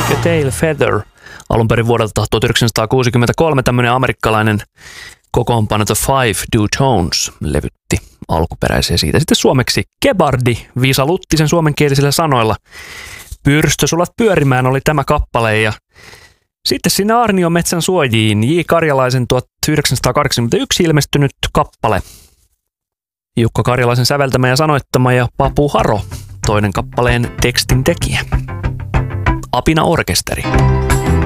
Like a Tail Feather. Alun perin vuodelta 1963 tämmöinen amerikkalainen kokoonpano The Five Dutones levytti alkuperäisiä siitä. Sitten suomeksi Kebardi, Viisa Luttisen suomenkielisillä sanoilla. Pyrstösulat pyörimään oli tämä kappale ja sitten sinne Aarnion metsän suojiin J. Karjalaisen 1981 ilmestynyt kappale. Jukka Karjalaisen säveltämä ja sanoittama ja Papu Haro, toinen kappaleen tekstin tekijä. Apina Orkesteri.